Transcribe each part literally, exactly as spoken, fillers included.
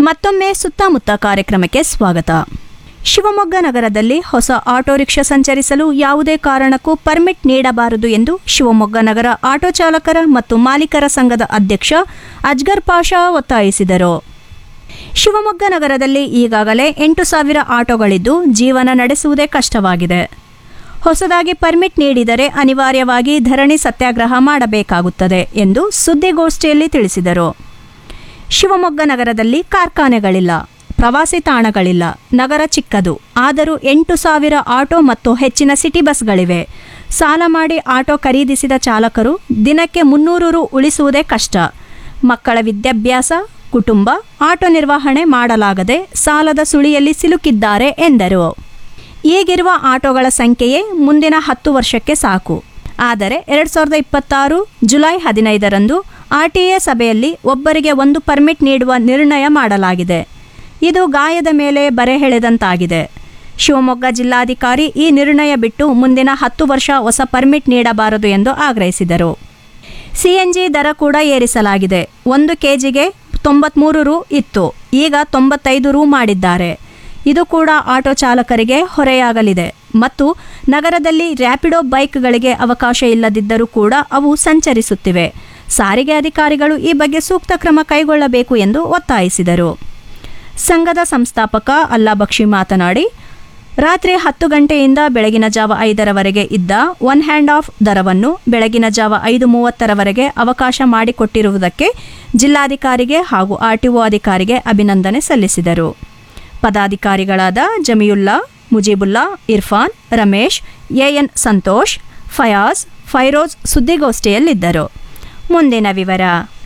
ಮತ್ತೊಮ್ಮೆ ಸುತ್ತಮುತ್ತ ಕಾರ್ಯಕ್ರಮಕ್ಕೆ ಸ್ವಾಗತ. ಶಿವಮೊಗ್ಗ ನಗರದಲ್ಲಿ ಹೊಸ ಆಟೋ ರಿಕ್ಷಾ ಸಂಚರಿಸಲು ಯಾವುದೇ ಕಾರಣಕ್ಕೂ ಪರ್ಮಿಟ್ ನೀಡಬಾರದು ಎಂದು ಶಿವಮೊಗ್ಗ ನಗರ ಆಟೋ ಚಾಲಕರ ಮತ್ತು ಮಾಲೀಕರ ಸಂಘದ ಅಧ್ಯಕ್ಷ ಅಜ್ಗರ್ ಪಾಷಾ ಒತ್ತಾಯಿಸಿದರು. ಶಿವಮೊಗ್ಗ ನಗರದಲ್ಲಿ ಈಗಾಗಲೇ ಎಂಟು ಸಾವಿರ ಆಟೋಗಳಿದ್ದು ಜೀವನ ನಡೆಸುವುದೇ ಕಷ್ಟವಾಗಿದೆ. ಹೊಸದಾಗಿ ಪರ್ಮಿಟ್ ನೀಡಿದರೆ ಅನಿವಾರ್ಯವಾಗಿ ಧರಣಿ ಸತ್ಯಾಗ್ರಹ ಮಾಡಬೇಕಾಗುತ್ತದೆ ಎಂದು ಸುದ್ದಿಗೋಷ್ಠಿಯಲ್ಲಿ ತಿಳಿಸಿದರು. ಶಿವಮೊಗ್ಗ ನಗರದಲ್ಲಿ ಕಾರ್ಖಾನೆಗಳಿಲ್ಲ, ಪ್ರವಾಸಿ ತಾಣಗಳಿಲ್ಲ, ನಗರ ಚಿಕ್ಕದು. ಆದರೂ ಎಂಟು ಸಾವಿರ ಆಟೋ ಮತ್ತು ಹೆಚ್ಚಿನ ಸಿಟಿ ಬಸ್ಗಳಿವೆ. ಸಾಲ ಮಾಡಿ ಆಟೋ ಖರೀದಿಸಿದ ಚಾಲಕರು ದಿನಕ್ಕೆ ಮುನ್ನೂರು ರು ಉಳಿಸುವುದೇ ಕಷ್ಟ. ಮಕ್ಕಳ ವಿದ್ಯಾಭ್ಯಾಸ, ಕುಟುಂಬ, ಆಟೋ ನಿರ್ವಹಣೆ ಮಾಡಲಾಗದೆ ಸಾಲದ ಸುಳಿಯಲ್ಲಿ ಸಿಲುಕಿದ್ದಾರೆ ಎಂದರು. ಈಗಿರುವ ಆಟೋಗಳ ಸಂಖ್ಯೆಯೇ ಮುಂದಿನ ಹತ್ತು ವರ್ಷಕ್ಕೆ ಸಾಕು. ಆದರೆ ಎರಡು ಸಾವಿರದ ಇಪ್ಪತ್ತಾರು ಜುಲೈ ಹದಿನೈದರಂದು ಆರ್ಟಿಎ ಸಭೆಯಲ್ಲಿ ಒಬ್ಬರಿಗೆ ಒಂದು ಪರ್ಮಿಟ್ ನೀಡುವ ನಿರ್ಣಯ ಮಾಡಲಾಗಿದೆ. ಇದು ಗಾಯದ ಮೇಲೆ ಬರೆ ಎಳೆದಂತಾಗಿದೆ. ಶಿವಮೊಗ್ಗ ಜಿಲ್ಲಾಧಿಕಾರಿ ಈ ನಿರ್ಣಯ ಬಿಟ್ಟು ಮುಂದಿನ ಹತ್ತು ವರ್ಷ ಹೊಸ ಪರ್ಮಿಟ್ ನೀಡಬಾರದು ಎಂದು ಆಗ್ರಹಿಸಿದರು. ಸಿಎನ್ಜಿ ದರ ಕೂಡ ಏರಿಸಲಾಗಿದೆ. ಒಂದು ಕೆಜಿಗೆ ತೊಂಬತ್ಮೂರು ರು ಇತ್ತು, ಈಗ ತೊಂಬತ್ತೈದು ರು ಮಾಡಿದ್ದಾರೆ. ಇದು ಕೂಡ ಆಟೋ ಚಾಲಕರಿಗೆ ಹೊರೆಯಾಗಲಿದೆ ಮತ್ತು ನಗರದಲ್ಲಿ ರ್ಯಾಪಿಡೋ ಬೈಕ್ಗಳಿಗೆ ಅವಕಾಶ ಇಲ್ಲದಿದ್ದರೂ ಕೂಡ ಅವು ಸಂಚರಿಸುತ್ತಿವೆ. ಸಾರಿಗೆ ಅಧಿಕಾರಿಗಳು ಈ ಬಗ್ಗೆ ಸೂಕ್ತ ಕ್ರಮ ಕೈಗೊಳ್ಳಬೇಕು ಎಂದು ಒತ್ತಾಯಿಸಿದರು. ಸಂಘದ ಸಂಸ್ಥಾಪಕ ಅಲ್ಲಾ ಬಕ್ಷಿ ಮಾತನಾಡಿ, ರಾತ್ರಿ ಹತ್ತು ಗಂಟೆಯಿಂದ ಬೆಳಗಿನ ಜಾವ ಐದರವರೆಗೆ ಇದ್ದ ಒನ್ ಹ್ಯಾಂಡ್ ಆಫ್ ದರವನ್ನು ಬೆಳಗಿನ ಜಾವ ಐದು ಮೂವತ್ತರವರೆಗೆ ಅವಕಾಶ ಮಾಡಿಕೊಟ್ಟಿರುವುದಕ್ಕೆ ಜಿಲ್ಲಾಧಿಕಾರಿಗೆ ಹಾಗೂ ಆರ್ಟಿಒ ಅಧಿಕಾರಿಗೆ ಅಭಿನಂದನೆ ಸಲ್ಲಿಸಿದರು. ಪದಾಧಿಕಾರಿಗಳಾದ ಜಮಿಯುಲ್ಲಾ, ಮುಜೀಬುಲ್ಲಾ, ಇರ್ಫಾನ್, ರಮೇಶ್, ಎಎನ್ ಸಂತೋಷ್, ಫಯಾಜ್, ಫೈರೋಜ್ ಸುದ್ದಿಗೋಷ್ಠಿಯಲ್ಲಿದ್ದರು. ಮುಂದಿನ ವಿವರ.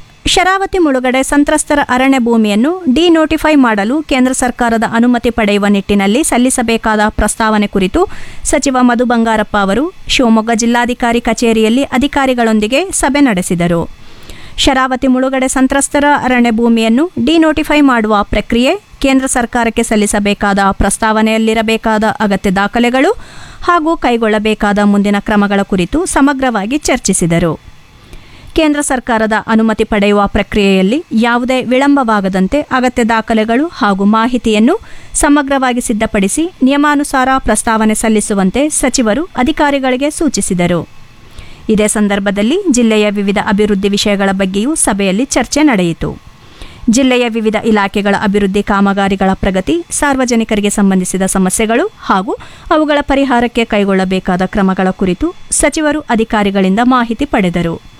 ಶರಾವತಿ ಮುಳುಗಡೆ ಸಂತ್ರಸ್ತರ ಅರಣ್ಯ ಭೂಮಿಯನ್ನು ಡಿನೋಟಿಫೈ ಮಾಡಲು ಕೇಂದ್ರ ಸರ್ಕಾರದ ಅನುಮತಿ ಪಡೆಯುವ ನಿಟ್ಟಿನಲ್ಲಿ ಸಲ್ಲಿಸಬೇಕಾದ ಪ್ರಸ್ತಾವನೆ ಕುರಿತು ಸಚಿವ ಮಧು ಬಂಗಾರಪ್ಪ ಅವರು ಶಿವಮೊಗ್ಗ ಜಿಲ್ಲಾಧಿಕಾರಿ ಕಚೇರಿಯಲ್ಲಿ ಅಧಿಕಾರಿಗಳೊಂದಿಗೆ ಸಭೆ ನಡೆಸಿದರು. ಶರಾವತಿ ಮುಳುಗಡೆ ಸಂತ್ರಸ್ತರ ಅರಣ್ಯ ಭೂಮಿಯನ್ನು ಡಿನೋಟಿಫೈ ಮಾಡುವ ಪ್ರಕ್ರಿಯೆ, ಕೇಂದ್ರ ಸರ್ಕಾರಕ್ಕೆ ಸಲ್ಲಿಸಬೇಕಾದ ಪ್ರಸ್ತಾವನೆಯಲ್ಲಿರಬೇಕಾದ ಅಗತ್ಯ ದಾಖಲೆಗಳು ಹಾಗೂ ಕೈಗೊಳ್ಳಬೇಕಾದ ಮುಂದಿನ ಕ್ರಮಗಳ ಕುರಿತು ಸಮಗ್ರವಾಗಿ ಚರ್ಚಿಸಿದರು. ಕೇಂದ್ರ ಸರ್ಕಾರದ ಅನುಮತಿ ಪಡೆಯುವ ಪ್ರಕ್ರಿಯೆಯಲ್ಲಿ ಯಾವುದೇ ವಿಳಂಬವಾಗದಂತೆ ಅಗತ್ಯ ದಾಖಲೆಗಳು ಹಾಗೂ ಮಾಹಿತಿಯನ್ನು ಸಮಗ್ರವಾಗಿ ಸಿದ್ಧಪಡಿಸಿ ನಿಯಮಾನುಸಾರ ಪ್ರಸ್ತಾವನೆ ಸಲ್ಲಿಸುವಂತೆ ಸಚಿವರು ಅಧಿಕಾರಿಗಳಿಗೆ ಸೂಚಿಸಿದರು. ಇದೇ ಸಂದರ್ಭದಲ್ಲಿ ಜಿಲ್ಲೆಯ ವಿವಿಧ ಅಭಿವೃದ್ಧಿ ವಿಷಯಗಳ ಬಗ್ಗೆಯೂ ಸಭೆಯಲ್ಲಿ ಚರ್ಚೆ ನಡೆಯಿತು. ಜಿಲ್ಲೆಯ ವಿವಿಧ ಇಲಾಖೆಗಳ ಅಭಿವೃದ್ಧಿ ಕಾಮಗಾರಿಗಳ ಪ್ರಗತಿ, ಸಾರ್ವಜನಿಕರಿಗೆ ಸಂಬಂಧಿಸಿದ ಸಮಸ್ಯೆಗಳು ಹಾಗೂ ಅವುಗಳ ಪರಿಹಾರಕ್ಕೆ ಕೈಗೊಳ್ಳಬೇಕಾದ ಕ್ರಮಗಳ ಕುರಿತು ಸಚಿವರು ಅಧಿಕಾರಿಗಳಿಂದ ಮಾಹಿತಿ ಪಡೆದರು.